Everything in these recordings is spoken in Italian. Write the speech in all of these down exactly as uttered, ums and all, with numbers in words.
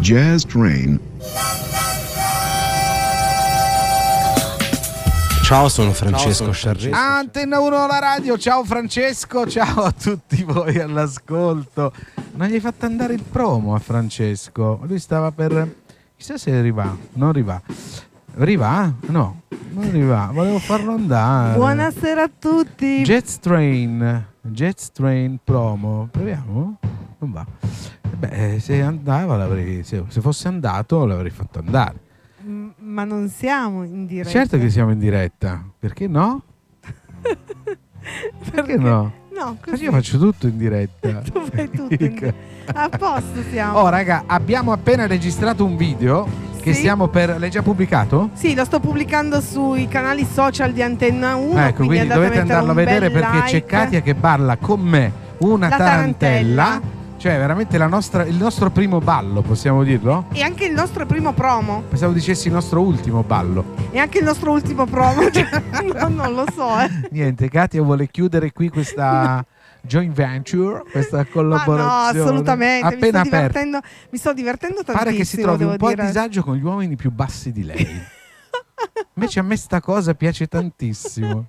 Jazz Train. Ciao, sono Francesco Sciarresi. Antenna uno la radio, ciao Francesco, ciao a tutti voi all'ascolto. Non gli hai fatto andare il promo a Francesco, lui stava per... chissà se arriva, non arriva. Arriva? No, non arriva, volevo farlo andare. Buonasera a tutti. Jazz Train, Jazz Train promo, proviamo? Non va. Beh, se andava l'avrei, se, se fosse andato l'avrei fatto andare. Ma non siamo in diretta. Certo che siamo in diretta, perché no? Perché no? No, così. Perché io faccio tutto in diretta. Tu fai tutto in diretta. A posto siamo. Oh raga, abbiamo appena registrato un video che sì? stiamo per... L'hai già pubblicato? Sì, lo sto pubblicando sui canali social di Antenna uno. Ecco, quindi, quindi dovete andarlo a vedere perché like. C'è Katia che balla con me una La tarantella. tarantella. Cioè veramente la nostra, il nostro primo ballo, possiamo dirlo? E anche il nostro primo promo. Pensavo dicessi il nostro ultimo ballo. E anche il nostro ultimo promo. Cioè, no, non lo so eh. Niente, Katia vuole chiudere qui questa joint venture, questa collaborazione. Ma no, assolutamente. Appena mi, sto divertendo, mi sto divertendo tantissimo. Pare che si trovi un po' dire. a disagio con gli uomini più bassi di lei. Invece a me sta cosa piace tantissimo.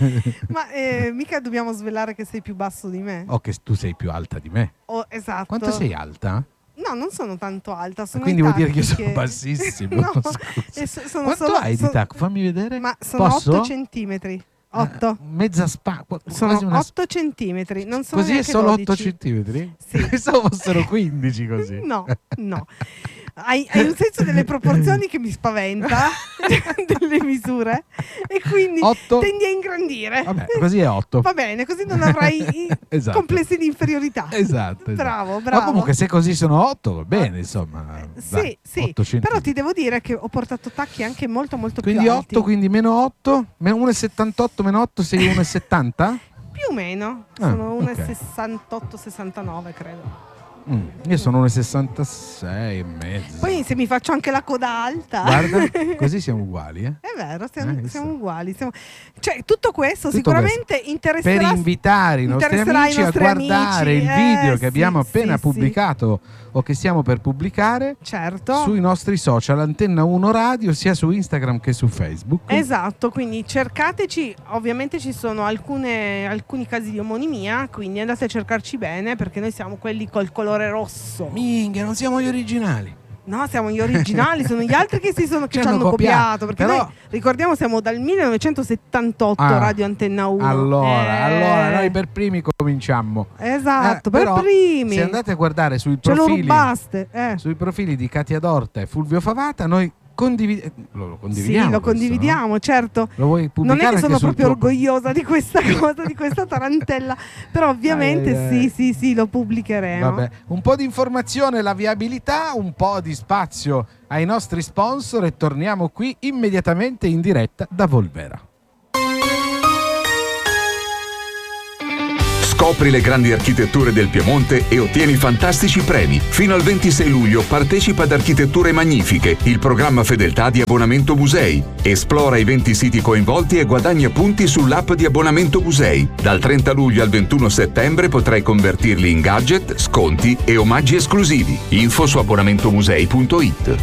Ma eh, mica dobbiamo svelare che sei più basso di me. O che tu sei più alta di me. Oh, esatto. Quanto sei alta? No, non sono tanto alta. Sono quindi vuol dire che io sono che... bassissimo. No, scusa. so, sono Quanto solo, hai so... di tacco? Fammi vedere. Ma sono Posso? otto centimetri. otto. Uh, mezza spa. Sono una... otto centimetri. Non sono così è solo dodici. otto centimetri? Sì. Pensavo fossero quindici così. No, no. Hai, hai un senso delle proporzioni che mi spaventa, delle misure, e quindi otto. tendi a ingrandire. Vabbè, così è otto. Va bene, così non avrai Esatto. complessi di inferiorità. Esatto, esatto. Bravo, bravo. Ma comunque se così sono otto va bene, insomma. Sì, Dai, sì. otto centimetri. Però ti devo dire che ho portato tacchi anche molto molto quindi più alti. otto, quindi meno otto, uno virgola settantotto meno otto sei uno virgola settanta? Più o meno, Ah, sono uno ok. virgola sessantotto sessantanove credo. Mm, io sono uno virgola sessantasei e mezzo. Poi se mi faccio anche la coda alta. Guarda, così siamo uguali, eh? È vero, siamo, Eh, siamo so. uguali. Siamo... Cioè, tutto questo Tutto sicuramente questo. interesserà. Per invitare i nostri interesserà amici i nostri a guardare amici. il video Eh, che abbiamo sì, appena sì, pubblicato o che stiamo per pubblicare Certo. sui nostri social Antenna uno Radio, sia su Instagram che su Facebook. Esatto, quindi cercateci, ovviamente ci sono alcune, alcuni casi di omonimia, quindi andate a cercarci bene perché noi siamo quelli col colore rosso. Minchia, non siamo gli originali. No, siamo gli originali, sono gli altri che si sono che Ci ci hanno hanno copiato, copiato, perché però- noi ricordiamo siamo dal millenovecentosettantotto Ah, Radio Antenna uno. Allora, Eh, allora noi per primi cominciamo. Esatto, Eh, per però, primi. Se andate a guardare sui Ce lo profili rubaste, eh. sui profili di Katia Dorta e Fulvio Favata, noi condivide- lo, lo condividiamo. Sì, lo questo, condividiamo, certo. no? Lo vuoi Non pubblicare è che sono anche sul proprio tuo- orgogliosa di questa cosa, di questa tarantella, però ovviamente Ai, ai, ai. sì, sì, sì, lo pubblicheremo. Vabbè, un po' di informazione, la viabilità, un po' di spazio ai nostri sponsor e torniamo qui immediatamente in diretta da Volvera. Scopri le grandi architetture del Piemonte e ottieni fantastici premi. Fino al ventisei luglio partecipa ad Architetture Magnifiche, il programma fedeltà di Abbonamento Musei. Esplora i venti siti coinvolti e guadagna punti sull'app di Abbonamento Musei. Dal trenta luglio al ventuno settembre potrai convertirli in gadget, sconti e omaggi esclusivi. Info su abbonamentomusei punto it.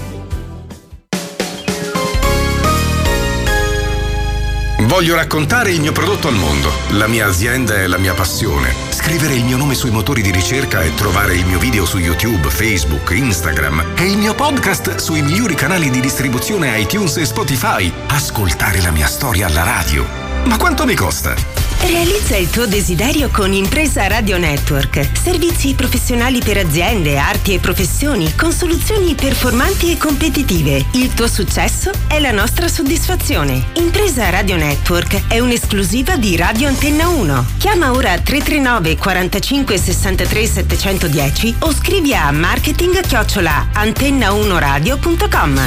Voglio raccontare il mio prodotto al mondo, la mia azienda e la mia passione. Scrivere il mio nome sui motori di ricerca e trovare il mio video su YouTube, Facebook, Instagram e il mio podcast sui migliori canali di distribuzione iTunes e Spotify. Ascoltare la mia storia alla radio. Ma quanto mi costa? Realizza il tuo desiderio con Impresa Radio Network. Servizi professionali per aziende, arti e professioni con soluzioni performanti e competitive. Il tuo successo è la nostra soddisfazione. Impresa Radio Network è un'esclusiva di Radio Antenna uno. Chiama ora tre tre nove quarantacinque sessantatré settecentodieci o scrivi a marketing chiocciola antenna uno radio punto com.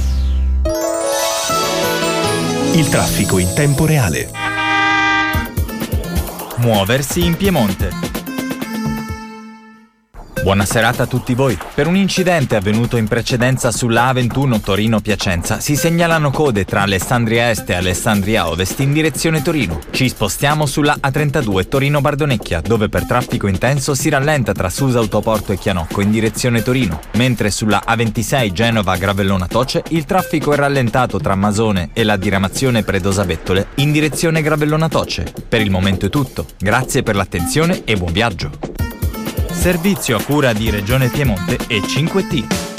Il traffico in tempo reale. Muoversi in Piemonte. Buona serata a tutti voi. Per un incidente avvenuto in precedenza sulla A ventuno Torino-Piacenza si segnalano code tra Alessandria Est e Alessandria Ovest in direzione Torino. Ci spostiamo sulla A trentadue Torino-Bardonecchia, dove per traffico intenso si rallenta tra Susa Autoporto e Chianocco in direzione Torino, mentre sulla A ventisei Genova-Gravellona Toce il traffico è rallentato tra Masone e la diramazione Predosa Bettole in direzione Gravellona Toce. Per il momento è tutto. Grazie per l'attenzione e buon viaggio. Servizio a cura di Regione Piemonte e cinque T.